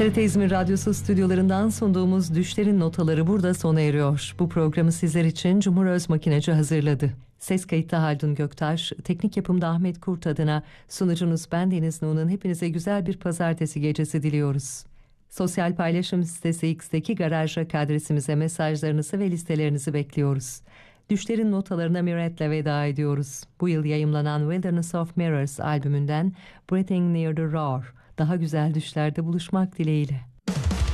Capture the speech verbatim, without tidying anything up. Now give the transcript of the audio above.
T R T İzmir Radyosu stüdyolarından sunduğumuz Düşlerin Notaları burada sona eriyor. Bu programı sizler için Cumhur Özmakineci hazırladı. Ses kayıtta Haldun Göktaş, teknik yapımda Ahmet Kurt adına sunucunuz ben Deniz Nuğ'un hepinize güzel bir pazartesi gecesi diliyoruz. Sosyal paylaşım sitesi X'teki Garaj Rock adresimize mesajlarınızı ve listelerinizi bekliyoruz. Düşlerin notalarına Miret'le veda ediyoruz. Bu yıl yayımlanan Wilderness of Mirrors albümünden Breathing Near the Roar. Daha güzel düşlerde buluşmak dileğiyle.